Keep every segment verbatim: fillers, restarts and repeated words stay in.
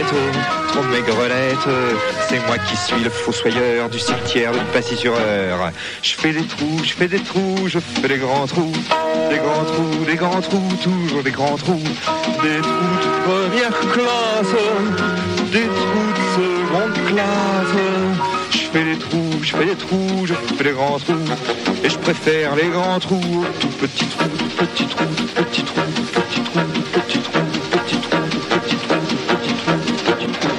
maigrelette, trop maigrelette. C'est moi qui suis le fossoyeur du cimetière de Passy-sur-Eure. Je fais des trous, je fais des trous, je fais des grands trous. Des grands trous, des grands trous, toujours des grands trous. Des trous de première classe, des trous de seconde classe. Je fais des trous, je fais des trous, je fais des grands trous. Et je préfère les grands trous aux tout petits trous, petits trous, petits trous, petits trous, petits trous, petits trous, petits trous, petits trous, petits trous.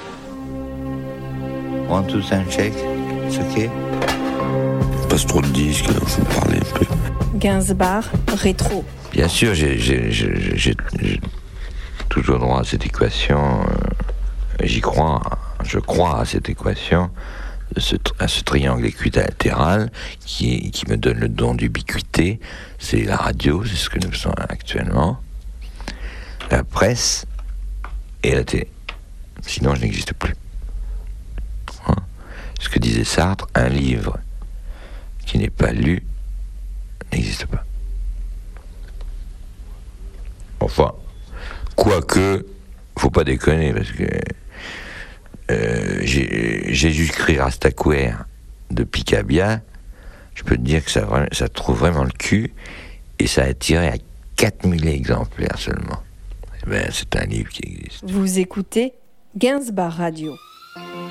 One, two, sound check. C'est ok? Passe trop de disques, alors je vais me parler un peu. Gainsbourg, rétro. Bien sûr, j'ai, j'ai, j'ai, j'ai, j'ai toujours droit à cette équation. Euh, j'y crois, je crois à cette équation, de ce, à ce triangle équilatéral qui, qui me donne le don d'ubiquité. C'est la radio, c'est ce que nous faisons actuellement, la presse et la télé. Sinon, je n'existe plus. Hein? Ce que disait Sartre, un livre qui n'est pas lu n'existe pas. Enfin, quoique, faut pas déconner, parce que euh, j'ai, Jésus-Christ Rastaquouère de Picabia, je peux te dire que ça, ça trouve vraiment le cul, et ça a tiré à quatre mille exemplaires seulement. Ben, c'est un livre qui existe. Vous écoutez Gainsbourg Radio.